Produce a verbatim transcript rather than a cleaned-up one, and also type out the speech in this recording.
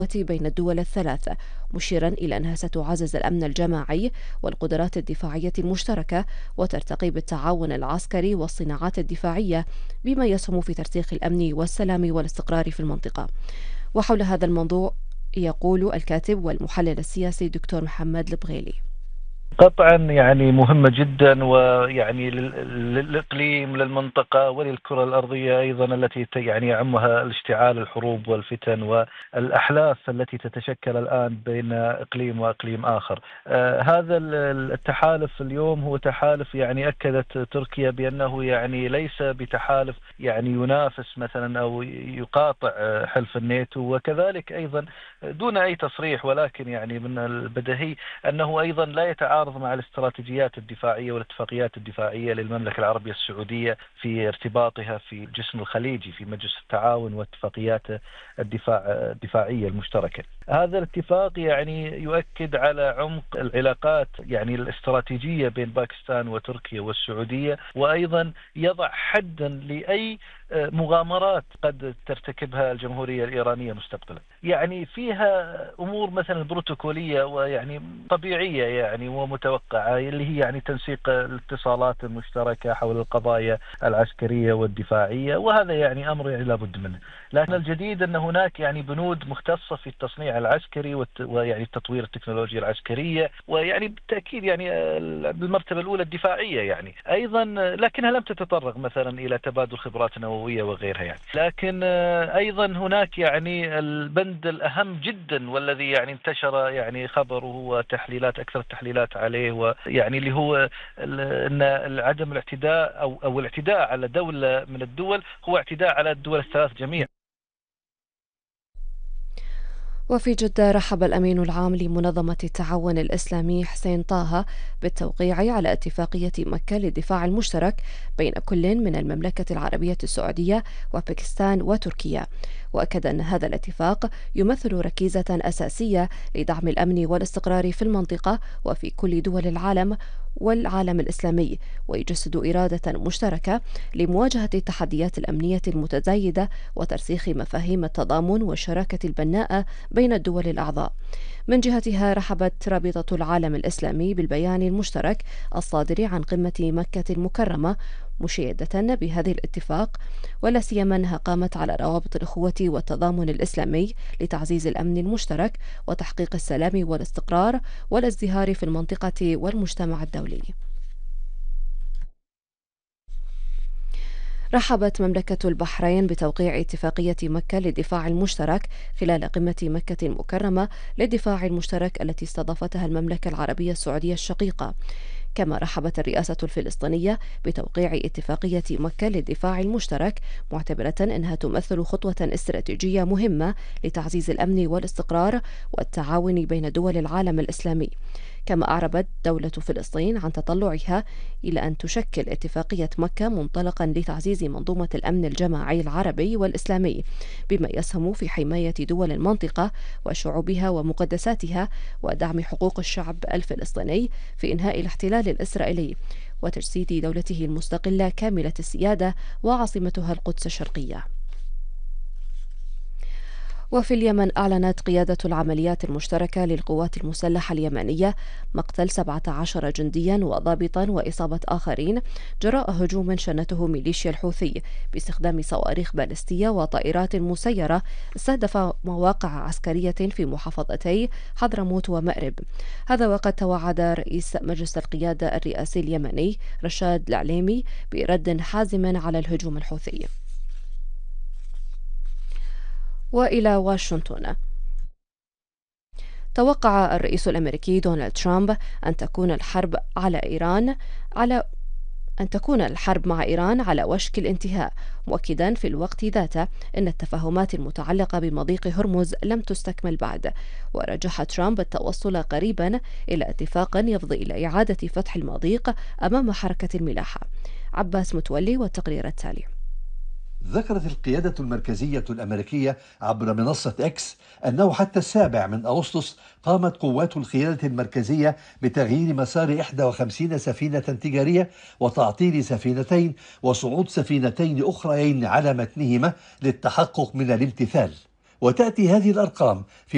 بين الدول الثلاث، مشيرا إلى أنها ستعزز الأمن الجماعي والقدرات الدفاعية المشتركة وترتقي بالتعاون العسكري والصناعات الدفاعية بما يسهم في ترسيخ الأمن والسلام والاستقرار في المنطقة. وحول هذا الموضوع يقول الكاتب والمحلل السياسي دكتور محمد البغيلي: قطعا يعني مهمة جدا، ويعني للإقليم، للمنطقة، وللكرة الأرضية أيضا، التي يعني يعمها الاشتعال الحروب والفتن والأحلاف التي تتشكل الآن بين إقليم وإقليم آخر. آه هذا التحالف اليوم هو تحالف يعني أكدت تركيا بأنه يعني ليس بتحالف يعني ينافس مثلا أو يقاطع حلف الناتو، وكذلك أيضا دون أي تصريح، ولكن يعني من البديهي أنه أيضا لا يتعارض مع الاستراتيجيات الدفاعية والاتفاقيات الدفاعية للمملكة العربية السعودية في ارتباطها في الجسم الخليجي في مجلس التعاون واتفاقيات الدفاع الدفاعية المشتركة. هذا الاتفاق يعني يؤكد على عمق العلاقات يعني الاستراتيجية بين باكستان وتركيا والسعودية، وأيضا يضع حدا لأي مغامرات قد ترتكبها الجمهورية الإيرانية مستقبلا. يعني فيها أمور مثلا بروتوكولية ويعني طبيعية يعني ومتوقعة، اللي هي يعني تنسيق الاتصالات المشتركة حول القضايا العسكرية والدفاعية، وهذا يعني أمر يعني لابد منه. لكن الجديد أن هناك يعني بنود مختصة في التصنيع العسكري ويعني تطوير التكنولوجيا العسكرية، ويعني بالتأكيد يعني بالمرتبة الأولى الدفاعية يعني أيضا، لكنها لم تتطرق مثلا إلى تبادل خبرات نووية وغيرها يعني. لكن أيضا هناك يعني البند الأهم جدا والذي يعني انتشر يعني خبره وتحليلات أكثر التحليلات عليه، ويعني اللي هو أن عدم الاعتداء أو أو الاعتداء على دولة من الدول هو اعتداء على الدول الثلاث جميعا. وفي جدة رحب الأمين العام لمنظمة التعاون الإسلامي حسين طه بالتوقيع على اتفاقية مكة للدفاع المشترك بين كل من المملكة العربية السعودية وباكستان وتركيا، وأكد أن هذا الاتفاق يمثل ركيزة أساسية لدعم الأمن والاستقرار في المنطقة وفي كل دول العالم والعالم الإسلامي، ويجسد إرادة مشتركة لمواجهة التحديات الأمنية المتزايدة وترسيخ مفاهيم التضامن والشراكة البناءة بين الدول الأعضاء. من جهتها رحبت رابطة العالم الإسلامي بالبيان المشترك الصادر عن قمة مكة المكرمة، مشيدة بهذه الاتفاق ولا سيما أنها قامت على روابط الأخوة والتضامن الإسلامي لتعزيز الأمن المشترك وتحقيق السلام والاستقرار والازدهار في المنطقة والمجتمع الدولي. رحبت مملكة البحرين بتوقيع اتفاقية مكة للدفاع المشترك خلال قمة مكة المكرمة للدفاع المشترك التي استضافتها المملكة العربية السعودية الشقيقة. كما رحبت الرئاسة الفلسطينية بتوقيع اتفاقية مكة للدفاع المشترك، معتبرة أنها تمثل خطوة استراتيجية مهمة لتعزيز الأمن والاستقرار والتعاون بين دول العالم الإسلامي. كما أعربت دولة فلسطين عن تطلعها إلى أن تشكل اتفاقية مكة منطلقا لتعزيز منظومة الأمن الجماعي العربي والإسلامي بما يسهم في حماية دول المنطقة وشعوبها ومقدساتها ودعم حقوق الشعب الفلسطيني في إنهاء الاحتلال الإسرائيلي وتجسيد دولته المستقلة كاملة السيادة وعاصمتها القدس الشرقية. وفي اليمن أعلنت قيادة العمليات المشتركة للقوات المسلحة اليمنية مقتل سبعة عشر جنديا وضابطا وإصابة آخرين جراء هجوم شنته ميليشيا الحوثي باستخدام صواريخ باليستية وطائرات مسيرة استهدف مواقع عسكرية في محافظتي حضرموت ومأرب. هذا وقد توعد رئيس مجلس القيادة الرئاسي اليمني رشاد العليمي برد حازم على الهجوم الحوثي. وإلى واشنطن. توقع الرئيس الأمريكي دونالد ترامب أن تكون الحرب على إيران على أن تكون الحرب مع إيران على وشك الانتهاء، مؤكدا في الوقت ذاته أن التفاهمات المتعلقة بمضيق هرمز لم تستكمل بعد. ورجح ترامب التوصل قريبا إلى اتفاق يفضي إلى إعادة فتح المضيق أمام حركة الملاحة. عباس متولي والتقرير التالي. ذكرت القيادة المركزية الأمريكية عبر منصة إكس أنه حتى السابع من أغسطس قامت قوات القيادة المركزية بتغيير مسار إحدى وخمسين سفينة تجارية وتعطيل سفينتين وصعود سفينتين أخريين على متنهما للتحقق من الامتثال. وتأتي هذه الأرقام في